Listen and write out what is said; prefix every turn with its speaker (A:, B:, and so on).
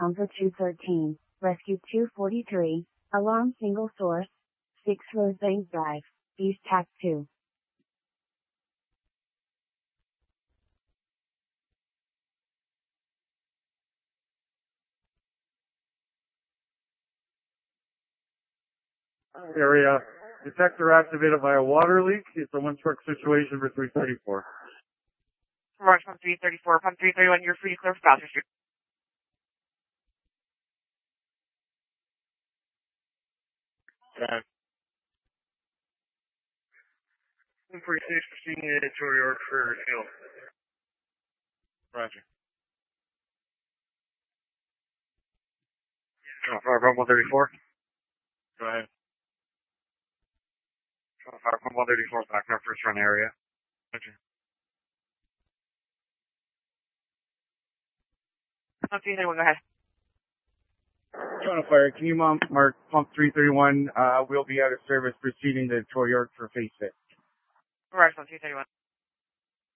A: Pumper 213, Rescue 243, Alarm Single Source, 6 Rosebank Drive, East TAC 2.
B: Area. Detector activated by a water leak. It's a one-truck situation for 334.
C: Orange Pump 334, Pump 331, you're free to clear for Bowser Street.
B: Okay. 146, proceeding to Tory York for Hill. Roger. Fire Pump 134. Go ahead. Fire Pump 134 back in our first run area. Roger.
C: Pump 331, go ahead.
B: Trying to fire. Can you mark Pump 331? We'll be out of service proceeding to Tory York for phase 6.
C: Orange Pump 331.